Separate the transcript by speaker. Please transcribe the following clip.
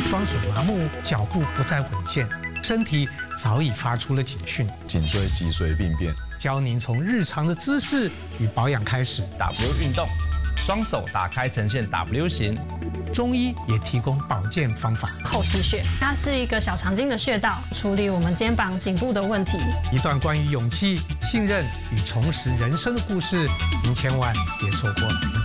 Speaker 1: 双手麻木，脚步不再稳健，身体早已发出了警讯。
Speaker 2: 颈椎脊髓病变，
Speaker 1: 教您从日常的姿势与保养开始。
Speaker 3: W 运动，双手打开呈现 W 型。
Speaker 1: 中医也提供保健方法。
Speaker 4: 后溪穴，它是一个小肠经的穴道，处理我们肩膀、颈部的问题。
Speaker 1: 一段关于勇气、信任与重拾人生的故事，您千万别错过了。